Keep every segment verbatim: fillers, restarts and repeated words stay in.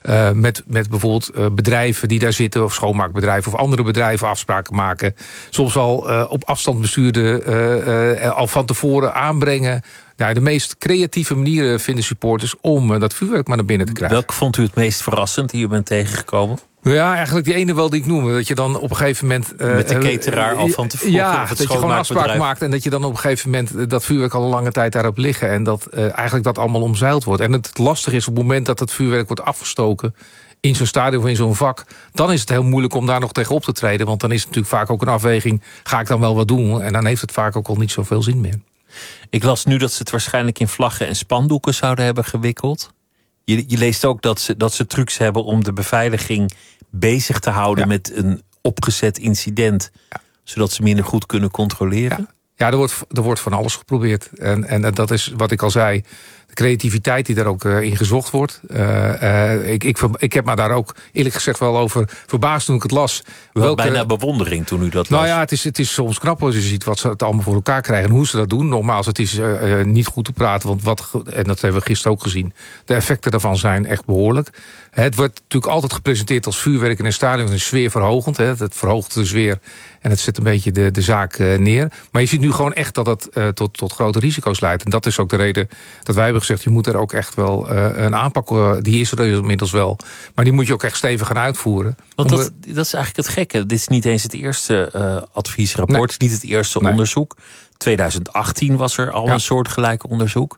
Uh, met, met bijvoorbeeld uh, bedrijven die daar zitten, of schoonmaakbedrijven of andere bedrijven afspraken maken. Soms al uh, op afstand bestuurde, uh, uh, al van tevoren aanbrengen. Nou, de meest creatieve manieren vinden supporters om uh, dat vuurwerk maar naar binnen te krijgen. Welke vond u het meest verrassend die u bent tegengekomen? Ja, eigenlijk die ene wel die ik noemde. Dat je dan op een gegeven moment... Uh, Met de cateraar al van tevoren. Ja, dat je gewoon een afspraak maakt. En dat je dan op een gegeven moment dat vuurwerk al een lange tijd daarop liggen. En dat uh, eigenlijk dat allemaal omzeild wordt. En het lastig is op het moment dat het vuurwerk wordt afgestoken in zo'n stadion of in zo'n vak, dan is het heel moeilijk om daar nog tegen op te treden. Want dan is het natuurlijk vaak ook een afweging, ga ik dan wel wat doen? En dan heeft het vaak ook al niet zoveel zin meer. Ik las nu dat ze het waarschijnlijk in vlaggen en spandoeken zouden hebben gewikkeld. Je, je leest ook dat ze, dat ze trucs hebben om de beveiliging bezig te houden, ja, met een opgezet incident, ja, zodat ze minder goed kunnen controleren. Ja, ja er, wordt, er wordt van alles geprobeerd. En, en dat is wat ik al zei, de creativiteit die daar ook uh, in gezocht wordt. Uh, uh, ik, ik, ik heb me daar ook eerlijk gezegd wel over verbaasd toen ik het las. Wel welke, bijna bewondering toen u dat las. Nou ja, het is, het is soms knap als je ziet wat ze het allemaal voor elkaar krijgen en hoe ze dat doen. Nogmaals, het is uh, uh, niet goed te praten, want wat, en dat hebben we gisteren ook gezien, de effecten daarvan zijn echt behoorlijk. Het wordt natuurlijk altijd gepresenteerd als vuurwerk in een stadion, een sfeerverhogend. Hè. Het verhoogt de sfeer en het zet een beetje de, de zaak uh, neer. Maar je ziet nu gewoon echt dat het uh, tot, tot grote risico's leidt. En dat is ook de reden dat wij hebben gezegd, je moet er ook echt wel uh, een aanpak, uh, die is er inmiddels wel, maar die moet je ook echt stevig gaan uitvoeren. Want dat, dat is eigenlijk het gekke. Dit is niet eens het eerste uh, adviesrapport, nee, niet het eerste nee. onderzoek. twintig achttien was er al ja. een soortgelijk onderzoek.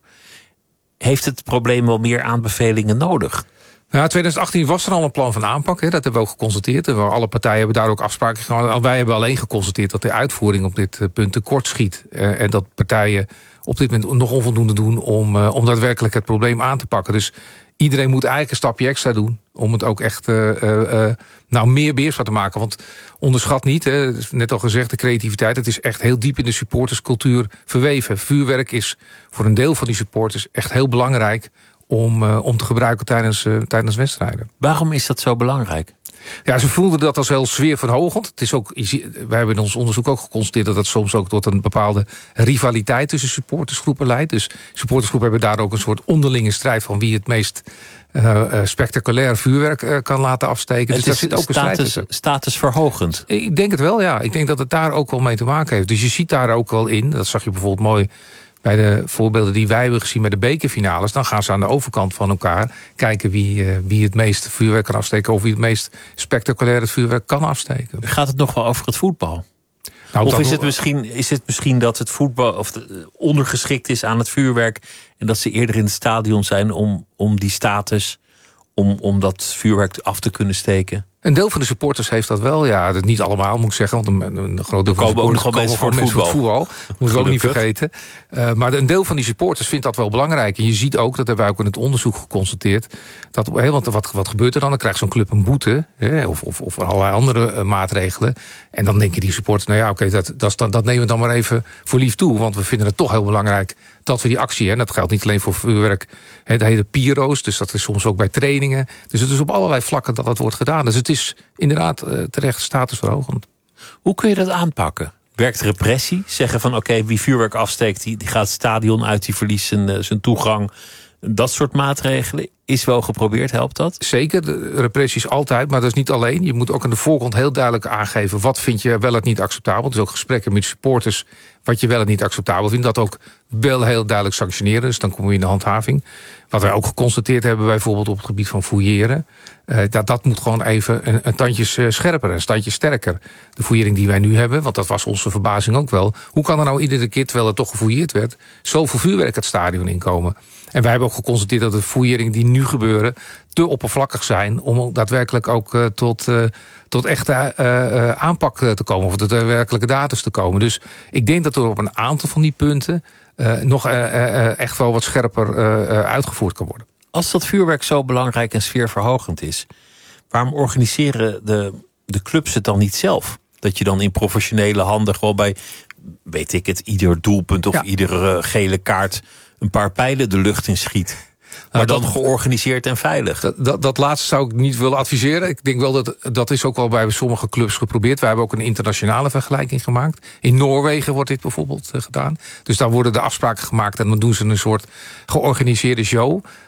Heeft het probleem wel meer aanbevelingen nodig? Ja, twintig achttien was er al een plan van aanpak. Hè. Dat hebben we ook geconstateerd. Alle partijen hebben daar ook afspraken gemaakt. Wij hebben alleen geconstateerd dat de uitvoering op dit punt tekort schiet. Uh, en dat partijen op dit moment nog onvoldoende doen om, uh, om daadwerkelijk het probleem aan te pakken. Dus iedereen moet eigenlijk een stapje extra doen om het ook echt uh, uh, nou, meer beheersbaar te maken. Want onderschat niet, hè, net al gezegd, de creativiteit. Het is echt heel diep in de supporterscultuur verweven. Vuurwerk is voor een deel van die supporters echt heel belangrijk om, uh, om te gebruiken tijdens, uh, tijdens wedstrijden. Waarom is dat zo belangrijk? Ja, ze voelden dat als heel sfeerverhogend. Het is ook, wij hebben in ons onderzoek ook geconstateerd dat het soms ook tot een bepaalde rivaliteit tussen supportersgroepen leidt. Dus supportersgroepen hebben daar ook een soort onderlinge strijd van wie het meest uh, uh, spectaculair vuurwerk uh, kan laten afsteken. Het dus daar zit ook een strijd tussen. Statusverhogend. Ik denk het wel, ja. Ik denk dat het daar ook wel mee te maken heeft. Dus je ziet daar ook wel in, dat zag je bijvoorbeeld mooi bij de voorbeelden die wij hebben gezien met de bekerfinales, dan gaan ze aan de overkant van elkaar kijken wie, uh, wie het meest vuurwerk kan afsteken of wie het meest spectaculair het vuurwerk kan afsteken. Gaat het nog wel over het voetbal? Nou, of is het, misschien, is het misschien dat het voetbal of de, ondergeschikt is aan het vuurwerk en dat ze eerder in het stadion zijn om, om die status, om, om dat vuurwerk af te kunnen steken? Een deel van de supporters heeft dat wel. Ja, dat niet allemaal, moet ik zeggen. Want een, een groot deel van de supporters komen ook nog mensen voor het voetbal. voetbal. Moeten we ook niet vergeten. Uh, maar een deel van die supporters vindt dat wel belangrijk. En je ziet ook, dat hebben wij ook in het onderzoek geconstateerd, dat, hè, want wat, wat gebeurt er dan? Dan krijgt zo'n club een boete, hè, of, of, of allerlei andere uh, maatregelen. En dan denken die supporters, nou ja, oké, okay, dat, dat, dat nemen we dan maar even voor lief toe. Want we vinden het toch heel belangrijk dat we die actie, en dat geldt niet alleen voor vuurwerk, hè, de hele pyro's, dus dat is soms ook bij trainingen. Dus het is op allerlei vlakken dat dat wordt gedaan. Dus het is inderdaad uh, terecht statusverhogend. Hoe kun je dat aanpakken? Werkt repressie? Zeggen van oké, okay, wie vuurwerk afsteekt, die, die gaat het stadion uit, die verliest zijn, uh, zijn toegang. Dat soort maatregelen is wel geprobeerd, helpt dat? Zeker, de repressie is altijd, maar dat is niet alleen. Je moet ook aan de voorkant heel duidelijk aangeven wat vind je wel en niet acceptabel. Dus ook gesprekken met supporters wat je wel en niet acceptabel vindt. Dat ook wel heel duidelijk sanctioneren, dus dan komen we in de handhaving. Wat wij ook geconstateerd hebben bijvoorbeeld op het gebied van fouilleren. Uh, dat, dat moet gewoon even een, een tandje scherper, een standje sterker. De fouillering die wij nu hebben, want dat was onze verbazing ook wel. Hoe kan er nou iedere keer, terwijl er toch gefouilleerd werd, zoveel vuurwerk het stadion inkomen? En wij hebben ook geconstateerd dat de fouilleringen die nu gebeuren te oppervlakkig zijn om daadwerkelijk ook uh, tot, uh, tot echte uh, uh, aanpak te komen, of tot daadwerkelijke data te komen. Dus ik denk dat er op een aantal van die punten uh, nog uh, uh, echt wel wat scherper uh, uh, uitgevoerd kan worden. Als dat vuurwerk zo belangrijk en sfeerverhogend is, waarom organiseren de, de clubs het dan niet zelf? Dat je dan in professionele handen gewoon bij, weet ik het, ieder doelpunt of ja. iedere gele kaart een paar pijlen de lucht in schiet. Maar nou, dan dat, georganiseerd en veilig. Dat, dat, dat laatste zou ik niet willen adviseren. Ik denk wel dat dat is ook wel bij sommige clubs geprobeerd. Wij hebben ook een internationale vergelijking gemaakt. In Noorwegen wordt dit bijvoorbeeld uh, gedaan. Dus daar worden de afspraken gemaakt en dan doen ze een soort georganiseerde show.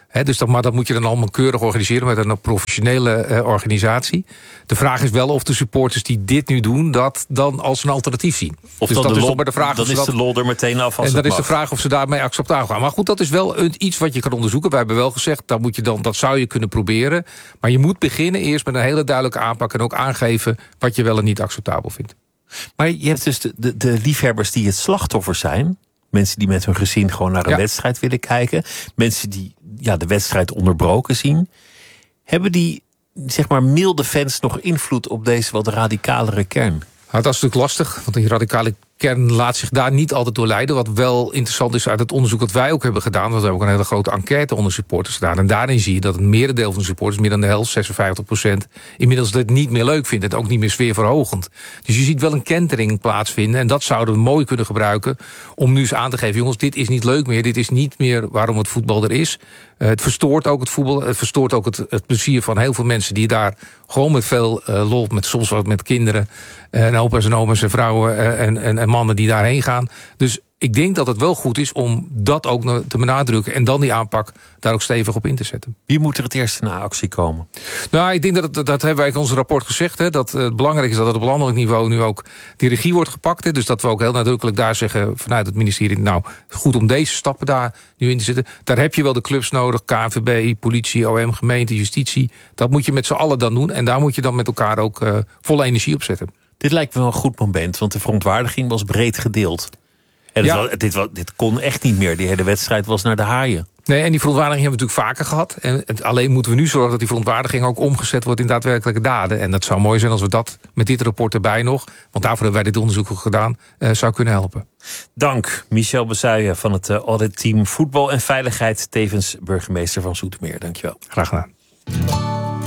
He, dus dat, maar dat moet je dan allemaal keurig organiseren met een professionele uh, organisatie. De vraag is wel of de supporters die dit nu doen, dat dan als een alternatief zien. Of dus dan dat de is lol, maar de vraag dan of is dat, de lol er meteen af als en dat is mag. de vraag of ze daarmee acceptabel gaan. Maar goed, dat is wel een, iets wat je kan onderzoeken. Wij hebben wel gezegd, dat, moet je dan, dat zou je kunnen proberen. Maar je moet beginnen eerst met een hele duidelijke aanpak en ook aangeven wat je wel en niet acceptabel vindt. Maar je hebt dus de, de, de liefhebbers die het slachtoffer zijn. Mensen die met hun gezin gewoon naar een ja. wedstrijd willen kijken. Mensen die ja, de wedstrijd onderbroken zien. Hebben die, zeg maar, milde fans nog invloed op deze wat radicalere kern? Nou, dat is natuurlijk lastig, want die radicale kern laat zich daar niet altijd door leiden. Wat wel interessant is uit het onderzoek dat wij ook hebben gedaan, want we hebben ook een hele grote enquête onder supporters gedaan. En daarin zie je dat het merendeel van de supporters, meer dan de helft, zesenvijftig procent, inmiddels het niet meer leuk vindt. Het ook niet meer sfeerverhogend. Dus je ziet wel een kentering plaatsvinden. En dat zouden we mooi kunnen gebruiken om nu eens aan te geven, jongens, dit is niet leuk meer. Dit is niet meer waarom het voetbal er is. Uh, het verstoort ook het voetbal. Het verstoort ook het, het plezier van heel veel mensen die daar gewoon met veel uh, lol, met soms wat met kinderen, uh, en opa's en oma's en vrouwen uh, en, en, en mannen die daarheen gaan. Dus ik denk dat het wel goed is om dat ook te benadrukken en dan die aanpak daar ook stevig op in te zetten. Wie moet er het eerst naar actie komen? Nou, ik denk dat, het, dat hebben wij in ons rapport gezegd. Hè, dat het belangrijk is dat het op landelijk niveau nu ook die regie wordt gepakt. Hè, dus dat we ook heel nadrukkelijk daar zeggen vanuit het ministerie, nou, goed om deze stappen daar nu in te zetten. Daar heb je wel de clubs nodig, K N V B, politie, O M, gemeente, justitie. Dat moet je met z'n allen dan doen. En daar moet je dan met elkaar ook uh, volle energie op zetten. Dit lijkt me wel een goed moment, want de verontwaardiging was breed gedeeld. En ja. het was, dit, was, dit kon echt niet meer. Die hele wedstrijd was naar de haaien. Nee, en die verontwaardiging hebben we natuurlijk vaker gehad. En het, alleen moeten we nu zorgen dat die verontwaardiging ook omgezet wordt in daadwerkelijke daden. En dat zou mooi zijn als we dat met dit rapport erbij nog, want daarvoor hebben wij dit onderzoek ook gedaan, uh, zou kunnen helpen. Dank, Michel Bezuijen van het uh, auditteam Voetbal en Veiligheid, tevens burgemeester van Zoetermeer. Dankjewel. Graag gedaan.